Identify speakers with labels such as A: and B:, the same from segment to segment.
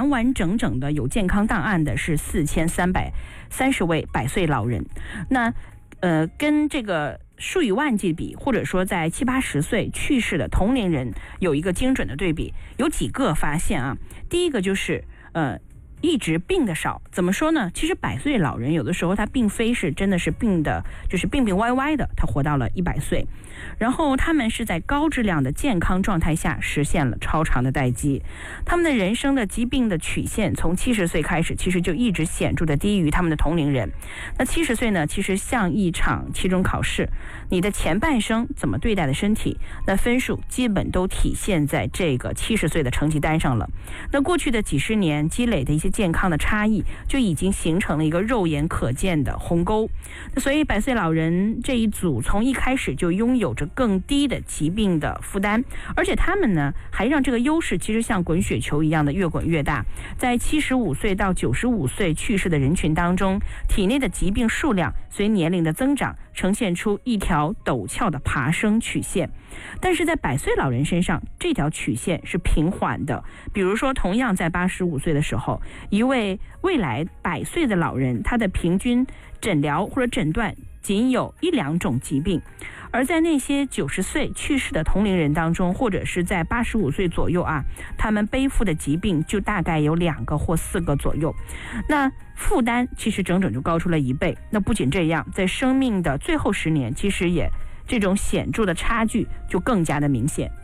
A: 完完整整的有健康档案的是4330位100岁老人。那跟这个数以万计比，或者说在70、80岁去世的同龄人有一个精准的对比，有几个发现啊。第一个就是一直病的少。怎么说呢？其实100岁老人有的时候他并非是真的是病的，就是病病歪歪的，他活到了100岁。然后他们是在高质量的健康状态下实现了超长的待机。他们的人生的疾病的曲线从70岁开始，其实就一直显著的低于他们的同龄人。那70岁呢，其实像一场期中考试，你的前半生怎么对待的身体，那分数基本都体现在这个70岁的成绩单上了。那过去的几十年积累的一些健康的差异，就已经形成了一个肉眼可见的鸿沟。那所以100岁老人这一组从一开始就拥有着更低的疾病的负担，而且他们呢还让这个优势其实像滚雪球一样的越滚越大。在75岁到95岁去世的人群当中，体内的疾病数量随年龄的增长呈现出一条陡峭的爬升曲线。但是在100岁老人身上，这条曲线是平缓的。比如说同样在85岁的时候，一位未来100岁的老人，他的平均诊疗或者诊断仅有1、2种疾病，而在那些90岁去世的同龄人当中，或者是在85岁左右啊，他们背负的疾病就大概有2个或4个左右。那负担其实整整就高出了1倍。那不仅这样，在生命的最后10年，其实也这种显著的差距就更加的明显。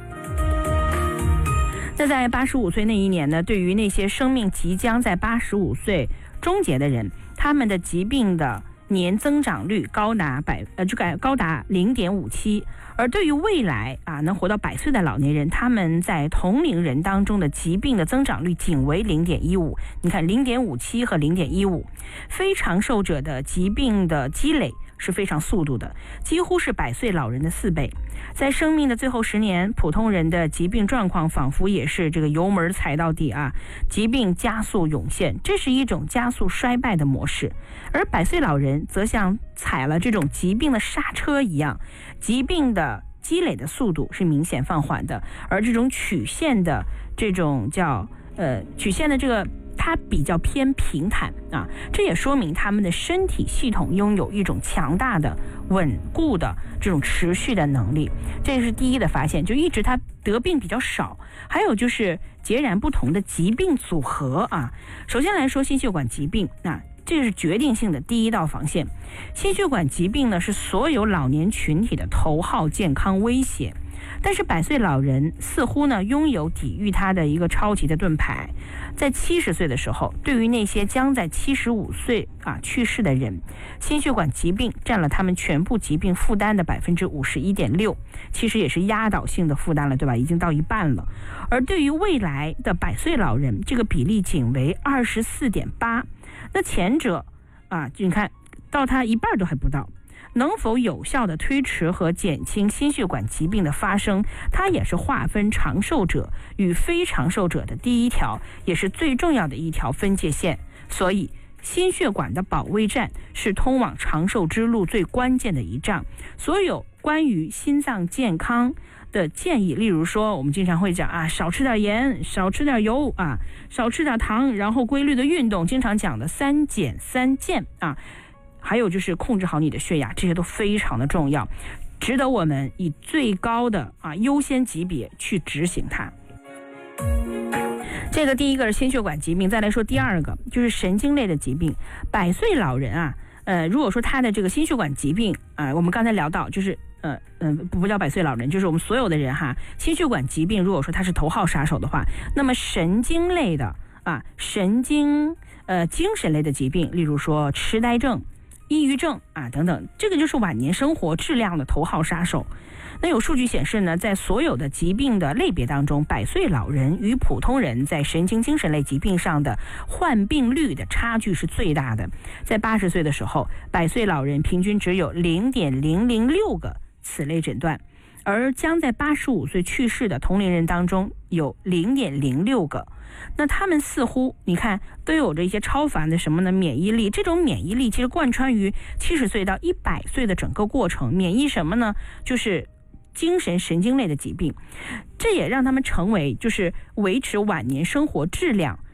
A: 那在85岁那一年呢，对于那些生命即将在85岁终结的人，他们的疾病的年增长率高达0.57，而对于未来能活到100岁的老年人，他们在同龄人当中的疾病的增长率仅为0.15。你看0.57和0.15，非长寿者的疾病的积累是非常速度的，几乎是100岁老人的4倍。在生命的最后10年，普通人的疾病状况仿佛也是这个油门踩到底啊，疾病加速涌现，这是一种加速衰败的模式。而100岁老人则像踩了这种疾病的刹车一样，疾病的积累的速度是明显放缓的，而这种曲线的这种曲线的这个它比较偏平坦啊，这也说明他们的身体系统拥有一种强大的稳固的这种持续的能力。这是第一的发现，就一直他得病比较少。还有就是截然不同的疾病组合啊。首先来说心血管疾病，这是决定性的第一道防线。心血管疾病呢是所有老年群体的头号健康威胁。但是100岁老人似乎呢拥有抵御它的一个超级的盾牌。在70岁的时候，对于那些将在75岁去世的人，心血管疾病占了他们全部疾病负担的51.6%，其实也是压倒性的负担了，对吧？已经到一半了。而对于未来的100岁老人，这个比例仅为24.8%。那前者你看到他一半都还不到。能否有效的推迟和减轻心血管疾病的发生，它也是划分长寿者与非长寿者的第一条，也是最重要的一条分界线。所以心血管的保卫战是通往长寿之路最关键的一仗。所有关于心脏健康的建议，例如说我们经常会讲少吃点盐，少吃点油少吃点糖，然后规律的运动，经常讲的3减3健还有就是控制好你的血压，这些都非常的重要，值得我们以最高的优先级别去执行它。这个第一个是心血管疾病，再来说第二个就是神经类的疾病。100岁老人如果说他的这个心血管疾病我们刚才聊到就是不叫100岁老人，就是我们所有的人心血管疾病如果说他是头号杀手的话，那么神经类的精神类的疾病，例如说痴呆症、抑郁症等等，这个就是晚年生活质量的头号杀手。那有数据显示呢，在所有的疾病的类别当中，100岁老人与普通人在神经精神类疾病上的患病率的差距是最大的。在80岁的时候，100岁老人平均只有 0.006 个此类诊断，而将在85岁去世的同龄人当中有 0.06 个。那他们似乎你看都有着一些超凡的什么呢？免疫力。这种免疫力其实贯穿于70岁到100岁的整个过程。免疫什么呢？就是精神神经类的疾病。这也让他们成为就是维持晚年生活质量